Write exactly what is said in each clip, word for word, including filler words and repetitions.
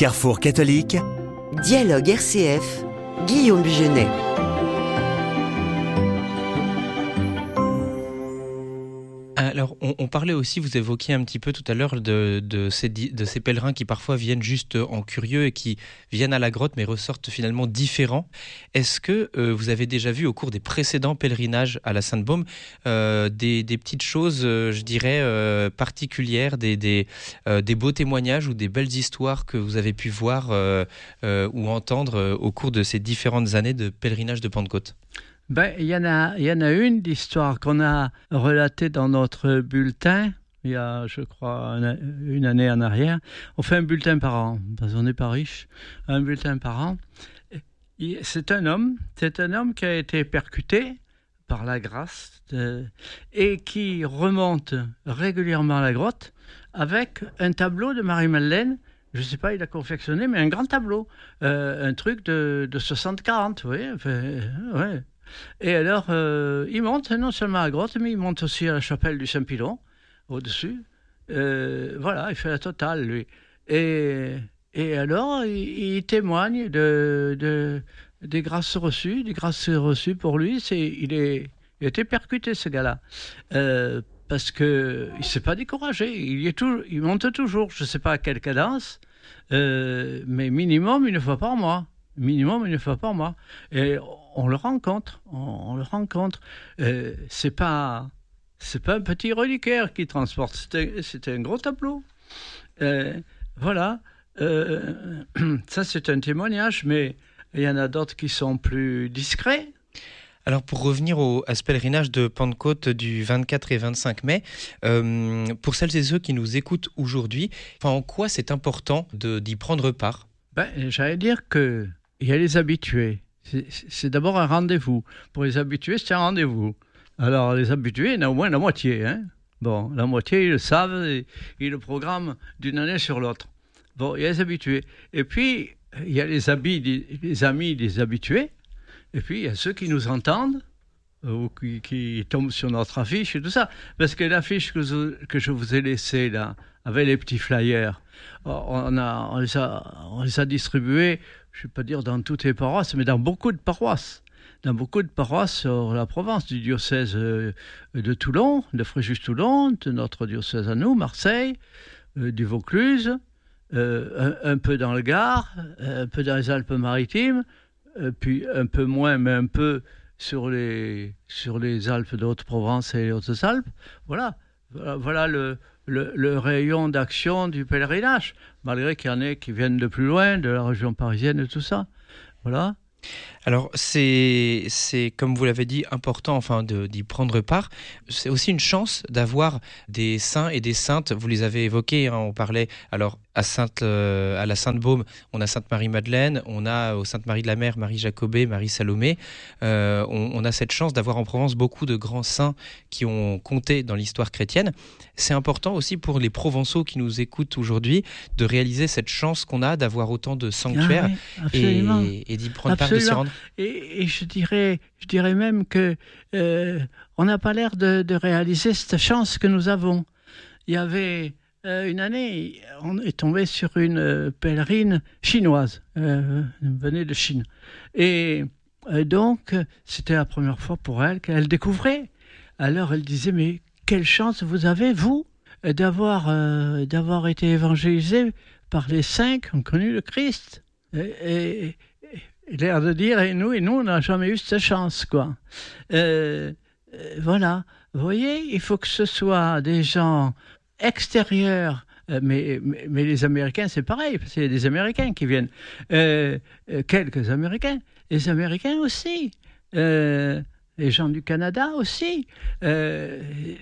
Carrefour catholique. Dialogue R C F, Guillaume Bugenet. Alors, on, on parlait aussi, vous évoquiez un petit peu tout à l'heure de, de, ces, de ces pèlerins qui parfois viennent juste en curieux et qui viennent à la grotte mais ressortent finalement différents. Est-ce que euh, vous avez déjà vu au cours des précédents pèlerinages à la Sainte-Baume euh, des, des petites choses, euh, je dirais, euh, particulières, des, des, euh, des beaux témoignages ou des belles histoires que vous avez pu voir euh, euh, ou entendre euh, au cours de ces différentes années de pèlerinage de Pentecôte ? Ben, il y en a, il y en a une d'histoire qu'on a relatée dans notre bulletin, il y a, je crois, une année en arrière. On fait un bulletin par an, parce qu'on n'est pas riche, un bulletin par an. C'est un homme, c'est un homme qui a été percuté par la grâce de, et qui remonte régulièrement à la grotte avec un tableau de Marie-Madeleine. Je ne sais pas, il a confectionné, mais un grand tableau, euh, un truc de, de soixante quarante, vous voyez, enfin, ouais. Et alors, euh, il monte non seulement à la grotte, mais il monte aussi à la chapelle du Saint-Pilon, au-dessus. Euh, voilà, il fait la totale, lui. Et, et alors, il, il témoigne de, de, des grâces reçues, des grâces reçues pour lui. C'est, il, est, il a été percuté, ce gars-là. Euh, parce qu'il ne s'est pas découragé. Il, est tout, il monte toujours, je ne sais pas à quelle cadence, euh, mais minimum une fois par mois. Minimum une fois par mois. Et on le rencontre, on, on le rencontre. Euh, c'est pas, c'est pas un petit reliquaire qui transporte, c'est un, c'est un gros tableau. Euh, voilà. Euh, ça, c'est un témoignage, mais il y en a d'autres qui sont plus discrets. Alors pour revenir au, à ce pèlerinage de Pentecôte du vingt-quatre et vingt-cinq mai, euh, pour celles et ceux qui nous écoutent aujourd'hui, enfin, en quoi c'est important de, d'y prendre part ? Ben, j'allais dire qu'il y a les habitués. C'est, c'est d'abord un rendez-vous. Pour les habitués, c'est un rendez-vous. Alors les habitués, il y en a au moins la moitié. Hein. Bon, la moitié, ils le savent et ils le programment d'une année sur l'autre. Bon, il y a les habitués. Et puis, il y a les, habits, les amis des habitués. Et puis, il y a ceux qui nous entendent ou qui, qui tombent sur notre affiche et tout ça. Parce que l'affiche que je, que je vous ai laissée, là, avec les petits flyers, on, a, on, les, a, on les a distribués, je ne vais pas dire dans toutes les paroisses, mais dans beaucoup de paroisses. Dans beaucoup de paroisses sur la Provence, du diocèse de Toulon, de Fréjus-Toulon, de notre diocèse à nous, Marseille, du Vaucluse, un, un peu dans le Gard, un peu dans les Alpes-Maritimes, puis un peu moins, mais un peu sur les, sur les Alpes de Haute-Provence et les Hautes-Alpes. Voilà, voilà, voilà le, le, le rayon d'action du pèlerinage, malgré qu'il y en ait qui viennent de plus loin, de la région parisienne et tout ça. Voilà. Alors, c'est, c'est, comme vous l'avez dit, important enfin, de, d'y prendre part. C'est aussi une chance d'avoir des saints et des saintes. Vous les avez évoqués, hein, on parlait alors à, Sainte, euh, à la Sainte-Baume, on a Sainte Marie-Madeleine, on a au Sainte Marie de la Mer, Marie Jacobée, Marie Salomé. Euh, on, on a cette chance d'avoir en Provence beaucoup de grands saints qui ont compté dans l'histoire chrétienne. C'est important aussi pour les Provençaux qui nous écoutent aujourd'hui de réaliser cette chance qu'on a d'avoir autant de sanctuaires ah oui, et, et d'y prendre part, de s'y rendre. Et, et je dirais, je dirais même que euh, on n'a pas l'air de, de réaliser cette chance que nous avons. Il y avait euh, une année, on est tombé sur une euh, pèlerine chinoise, euh, elle venait de Chine. Et euh, donc, c'était la première fois pour elle qu'elle découvrait. Alors, elle disait, mais quelle chance vous avez, vous, d'avoir, euh, d'avoir été évangélisé par les saints qui ont connu le Christ. Et, et, l'air de dire, et nous, et nous, on n'a jamais eu cette chance, quoi. Euh, euh, voilà. Vous voyez, il faut que ce soit des gens extérieurs, euh, mais, mais, mais les Américains, c'est pareil, parce qu'il y a des Américains qui viennent. Euh, euh, quelques Américains. Les Américains aussi. Euh, les gens du Canada aussi. Euh,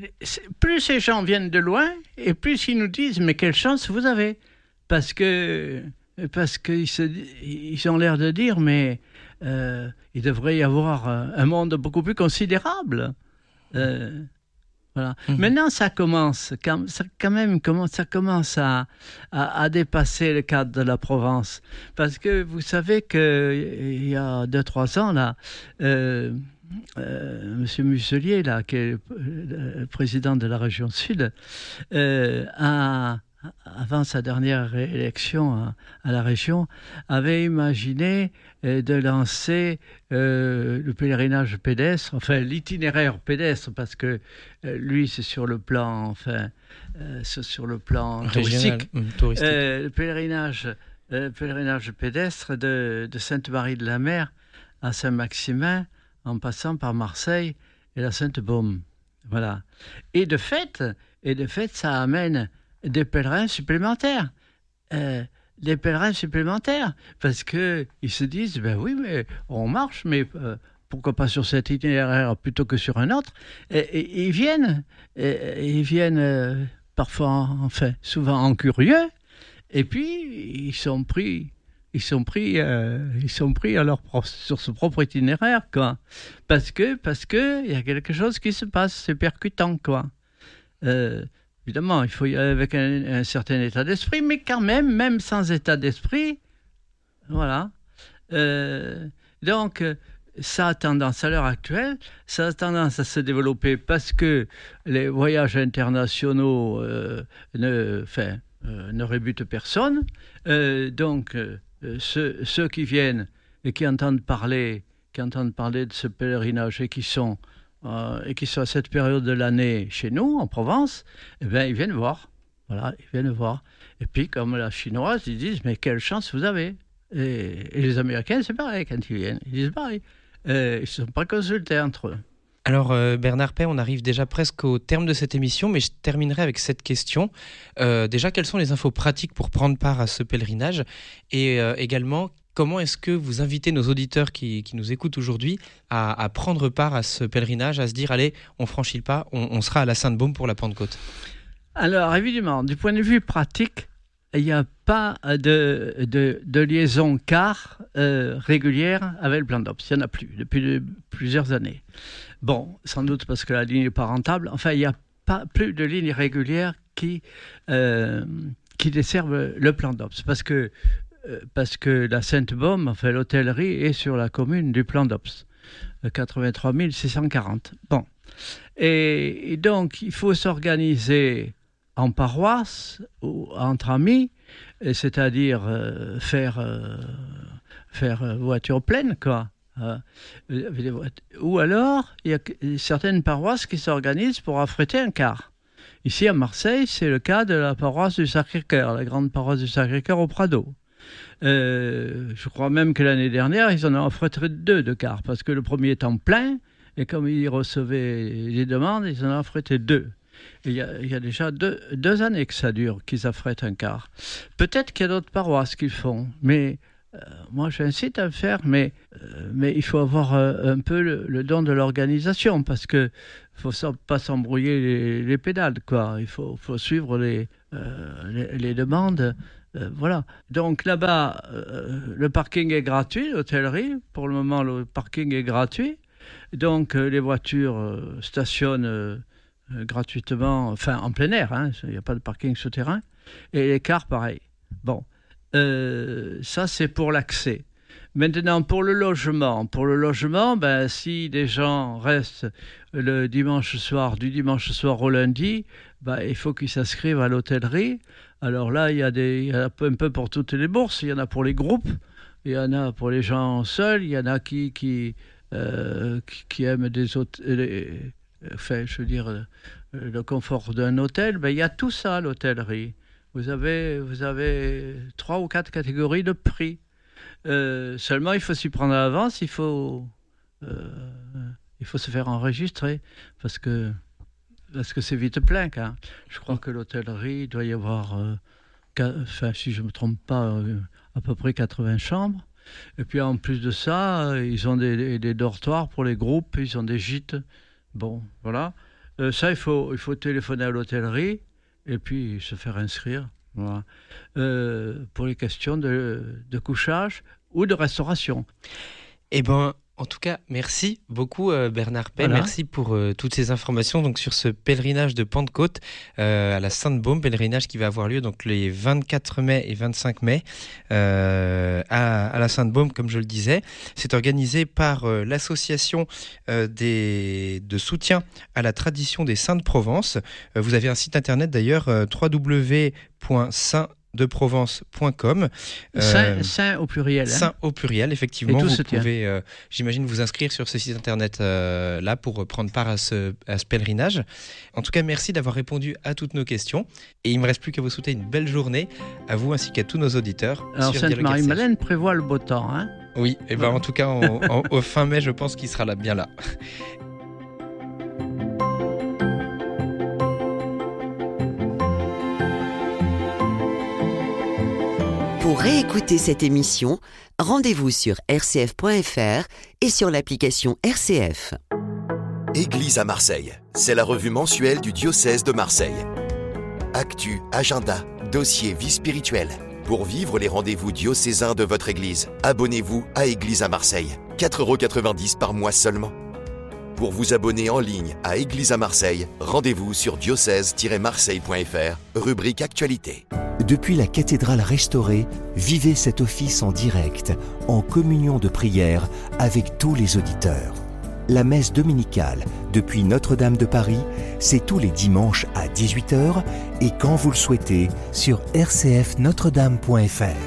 plus ces gens viennent de loin, et plus ils nous disent, mais quelle chance vous avez. Parce que... Parce qu'ils se, ils ont l'air de dire, mais euh, il devrait y avoir un monde beaucoup plus considérable. Euh, voilà. Mmh. Maintenant, ça commence, quand, ça, quand même, ça commence à, à, à dépasser le cadre de la Provence. Parce que vous savez qu'il y a deux, trois ans, là, euh, euh, M. Muselier, là, qui est le président de la région Sud, euh, a... avant sa dernière élection à, à la région, avait imaginé euh, de lancer euh, le pèlerinage pédestre, enfin l'itinéraire pédestre, parce que euh, lui, c'est sur le plan, enfin, euh, c'est sur le plan Régional, touristique, hum, touristique. Euh, le pèlerinage, euh, pèlerinage pédestre de, de Sainte-Marie-de-la-Mer à Saint-Maximin, en passant par Marseille et la Sainte-Baume. Voilà. Et de fait, et de fait, ça amène des pèlerins supplémentaires. Euh, des pèlerins supplémentaires. Parce qu'ils se disent, ben oui, mais on marche, mais euh, pourquoi pas sur cet itinéraire plutôt que sur un autre. Et, et, et ils viennent, et, et ils viennent euh, parfois, enfin, souvent en curieux, et puis ils sont pris... Ils sont pris, euh, ils sont pris à leur pro- sur ce propre itinéraire, quoi. Parce que, parce que, il y a quelque chose qui se passe, c'est percutant, quoi. Euh, évidemment, il faut y aller avec un, un certain état d'esprit, mais quand même, même sans état d'esprit, voilà. Euh, donc, ça a tendance, à l'heure actuelle, ça a tendance à se développer parce que les voyages internationaux euh, ne, enfin, euh, ne rébutent personne. Euh, donc, euh, Ceux, ceux qui viennent et qui entendent parler, qui entendent parler de ce pèlerinage et qui sont, euh, et qui sont à cette période de l'année chez nous, en Provence, eh bien, ils viennent voir. Voilà, ils viennent voir. Et puis, comme la chinoise, ils disent, mais quelle chance vous avez. Et, et les Américains, c'est pareil, quand ils viennent, ils disent pareil. Euh, ils ne sont pas consultés entre eux. Alors euh, Bernard Pey, on arrive déjà presque au terme de cette émission, mais je terminerai avec cette question. Euh, déjà, quelles sont les infos pratiques pour prendre part à ce pèlerinage? Et euh, également, comment est-ce que vous invitez nos auditeurs qui, qui nous écoutent aujourd'hui à, à prendre part à ce pèlerinage, à se dire, allez, on franchit le pas, on, on sera à la Sainte-Baume pour la Pentecôte? Alors, évidemment, du point de vue pratique, il n'y a pas de, de, de liaison car euh, régulière avec le Plan d'Ops. Il n'y en a plus depuis de, plusieurs années. Bon, sans doute parce que la ligne n'est pas rentable. Enfin, il n'y a pas plus de lignes régulières qui, euh, qui desservent le Plan d'Ops. Parce que, euh, parce que la Sainte-Baume, enfin l'hôtellerie, est sur la commune du Plan d'Ops. quatre-vingt-trois mille six cent quarante. Bon. Et, et donc, il faut s'organiser en paroisse ou entre amis, c'est-à-dire euh, faire, euh, faire voiture pleine, quoi. Euh, ou alors, il y a certaines paroisses qui s'organisent pour affréter un car. Ici, à Marseille, c'est le cas de la paroisse du Sacré-Cœur, la grande paroisse du Sacré-Cœur au Prado. Euh, je crois même que l'année dernière, ils en ont affrété deux de cars, parce que le premier est en plein, et comme ils recevaient les demandes, ils en ont affrété deux. Il y, a, il y a déjà deux, deux années que ça dure, qu'ils affrètent un car. Peut-être qu'il y a d'autres paroisses qui le font, mais euh, moi j'incite à le faire, mais, euh, mais il faut avoir euh, un peu le, le don de l'organisation, parce qu'il ne faut pas s'embrouiller les, les pédales, quoi. Il faut, faut suivre les, euh, les, les demandes. Euh, voilà. Donc là-bas, euh, le parking est gratuit, l'hôtellerie. Pour le moment, le parking est gratuit. Donc euh, les voitures euh, stationnent euh, euh, gratuitement, enfin en plein air, hein, il n'y a pas de parking souterrain. Et les cars, pareil. Bon, euh, ça c'est pour l'accès. Maintenant, pour le logement, pour le logement, ben, si des gens restent le dimanche soir, du dimanche soir au lundi, ben, il faut qu'ils s'inscrivent à l'hôtellerie. Alors là, il y a des, il y a un peu pour toutes les bourses. Il y en a pour les groupes, il y en a pour les gens seuls, il y en a qui, qui, euh, qui, qui aiment des hôtels, enfin, je veux dire, le confort d'un hôtel. Ben, il y a tout ça à l'hôtellerie. Vous avez, vous avez trois ou quatre catégories de prix. Euh, seulement, il faut s'y prendre à l'avance, il faut, euh, il faut se faire enregistrer, parce que, parce que c'est vite plein. Hein. Je crois que l'hôtellerie, il doit y avoir, euh, enfin, si je ne me trompe pas, euh, à peu près quatre-vingts chambres. Et puis en plus de ça, ils ont des, des, des dortoirs pour les groupes, ils ont des gîtes. Bon, voilà. Euh, ça, il faut, il faut téléphoner à l'hôtellerie et puis se faire inscrire. Voilà. Euh, pour les questions de, de couchage ou de restauration. Eh bien, En tout cas, merci beaucoup euh, Bernard Pey, Voilà. merci pour euh, toutes ces informations donc sur ce pèlerinage de Pentecôte euh, à la Sainte-Baume, pèlerinage qui va avoir lieu donc les vingt-quatre mai et vingt-cinq mai euh, à, à la Sainte-Baume, comme je le disais. C'est organisé par euh, l'association euh, des, de soutien à la tradition des Saints de Provence. Euh, vous avez un site internet d'ailleurs, euh, w w w point saint de provence point com. Saint, Euh, saint au pluriel. Hein. Saint au pluriel, effectivement. Et tout vous se tient. pouvez, euh, j'imagine, vous inscrire sur ce site internet euh, là pour prendre part à ce, à ce pèlerinage. En tout cas, merci d'avoir répondu à toutes nos questions. Et il ne me reste plus qu'à vous souhaiter une belle journée, à vous ainsi qu'à tous nos auditeurs. Alors sur Dialogue R C F. Sainte-Marie-Madeleine prévoit le beau temps. Hein. Oui, et ben Voilà. en tout cas, en, en, au fin mai, je pense qu'il sera là, bien là. Pour réécouter cette émission, rendez-vous sur r c f point f r et sur l'application R C F. Église à Marseille, c'est la revue mensuelle du diocèse de Marseille. Actu, agenda, dossier, vie spirituelle. Pour vivre les rendez-vous diocésains de votre église, abonnez-vous à Église à Marseille. quatre euros quatre-vingt-dix par mois seulement. Pour vous abonner en ligne à Église à Marseille, rendez-vous sur diocèse tiret marseille point f r, rubrique Actualité. Depuis la cathédrale restaurée, vivez cet office en direct, en communion de prière avec tous les auditeurs. La messe dominicale depuis Notre-Dame de Paris, c'est tous les dimanches à dix-huit heures et quand vous le souhaitez sur r c f notre dame point f r.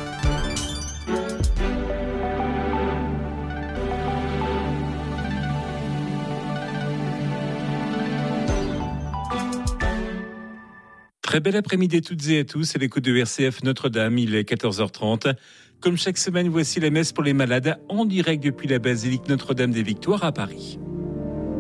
Très bel après-midi à toutes et à tous, à l'écoute de R C F Notre-Dame, il est quatorze heures trente. Comme chaque semaine, voici la messe pour les malades en direct depuis la basilique Notre-Dame des Victoires à Paris.